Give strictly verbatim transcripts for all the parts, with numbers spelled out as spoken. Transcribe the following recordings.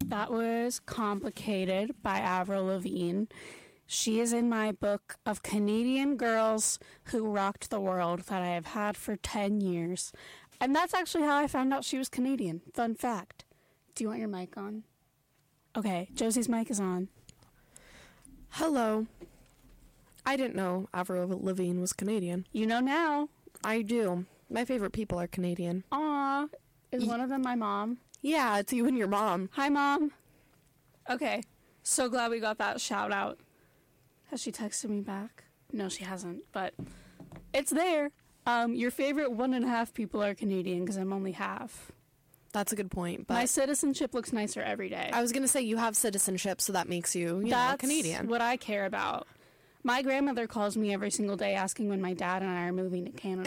That was Complicated by Avril Lavigne. She is in my book of Canadian girls who rocked the world that I have had for ten years. And that's actually how I found out she was Canadian. Fun fact. Do you want your mic on? Okay, Josie's mic is on. Hello. I didn't know Avril Lavigne was Canadian. You know now. I do. My favorite people are Canadian. Aw. Is one of them my mom? Yeah, it's you and your mom. Hi, Mom. Okay. So glad we got that shout out. Has she texted me back? No, she hasn't, but it's there. Um, your favorite one and a half people are Canadian because I'm only half. That's a good point. But my citizenship looks nicer every day. I was going to say you have citizenship, so that makes you, you That's know, Canadian. What I care about. My grandmother calls me every single day asking when my dad and I are moving to Canada.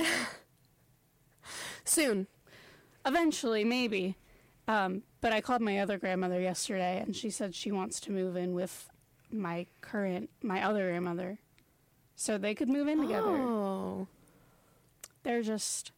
Soon. Eventually, maybe. Um, but I called my other grandmother yesterday, and she said she wants to move in with my current, my other grandmother. So they could move in together. Oh. They're just,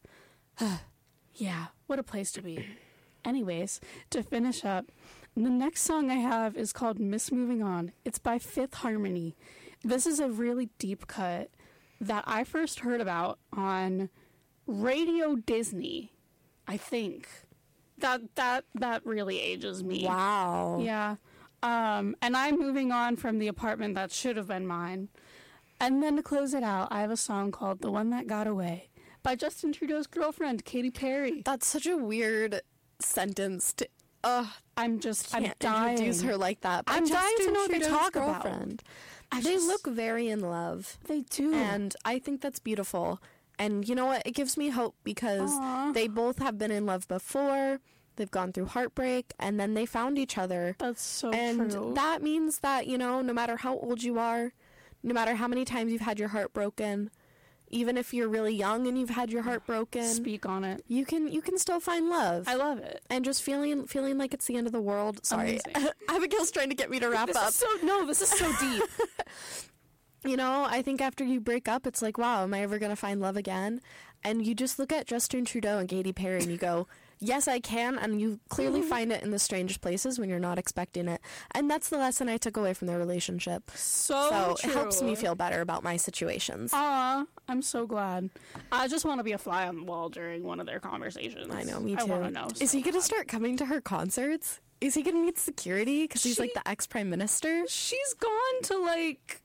yeah, what a place to be. Anyways, to finish up, the next song I have is called Miss Moving On. It's by Fifth Harmony. This is a really deep cut that I first heard about on Radio Disney, I think. That that that really ages me. Wow. Yeah. Um, and I'm moving on from the apartment that should have been mine. And then to close it out, I have a song called The One That Got Away by Justin Trudeau's girlfriend, Katy Perry. That's such a weird sentence to... Uh, I'm just, I'm can't dying. introduce her like that. I'm Justin dying to know what they Trudeau's talk girlfriend. about. They just, look very in love. They do. And I think that's beautiful. And you know what? It gives me hope because Aww. they both have been in love before. They've gone through heartbreak, and then they found each other. That's so and true. And that means that, you know, no matter how old you are, no matter how many times you've had your heart broken, even if you're really young and you've had your heart broken, speak on it. You can you can still find love. I love it. And just feeling feeling like it's the end of the world. Sorry, Amazing. Abigail's trying to get me to wrap this up. Is so no, this is so deep. You know, I think after you break up, it's like, wow, am I ever gonna find love again? And you just look at Justin Trudeau and Katy Perry, and you go, yes, I can. And you clearly find it in the strangest places when you're not expecting it. And that's the lesson I took away from their relationship. So, so true. It helps me feel better about my situations. Aw, I'm so glad. I just want to be a fly on the wall during one of their conversations. I know, me too. I want to know. Is so he going to bad. start coming to her concerts? Is he going to need security because he's She- like the ex-prime minister? She's gone to, like,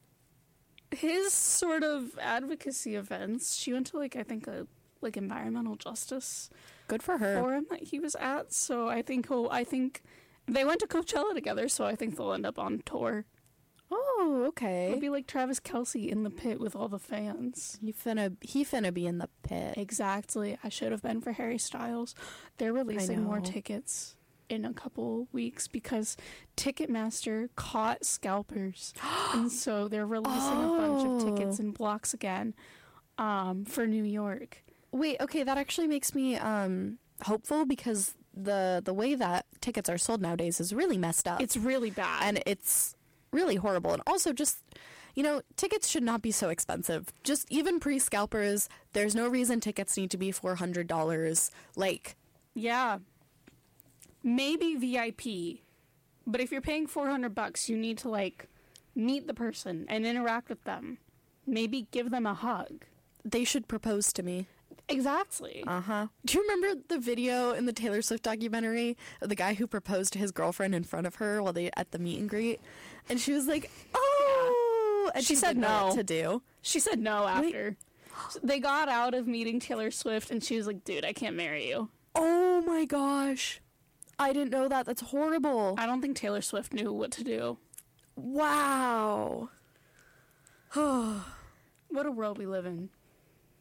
his sort of advocacy events. She went to, like, I think a, like, environmental justice Good for her. forum that he was at. So I think he'll, I think they went to Coachella together, so I think they'll end up on tour. Oh, okay. It'll be like Travis Kelce in the pit with all the fans. He finna, he finna be in the pit. Exactly. I should have been for Harry Styles. They're releasing more know. tickets in a couple weeks because Ticketmaster caught scalpers. And so they're releasing Oh. a bunch of tickets in blocks again um, for New York. Wait, okay, that actually makes me um hopeful because the the way that tickets are sold nowadays is really messed up. It's really bad. and it's really horrible. And also just, you know, tickets should not be so expensive. Just even pre-scalpers, there's no reason tickets need to be four hundred dollars. Like, yeah. Maybe V I P. But if you're paying four hundred bucks, you need to, like, meet the person and interact with them. Maybe give them a hug. they should propose to me. Exactly. Uh-huh. Do you remember the video in the Taylor Swift documentary of the guy who proposed to his girlfriend in front of her while they at the meet and greet? And she was like, oh! And She she, said didn't know no. what to do. She said no after. They got out of meeting Taylor Swift, and she was like, dude, I can't marry you. Oh my gosh. I didn't know that. That's horrible. I don't think Taylor Swift knew what to do. Wow. What a world we live in.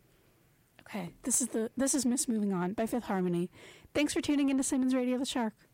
Okay, this is the this is Miss Moving On by Fifth Harmony. Thanks for tuning in to Simmons Radio the Shark.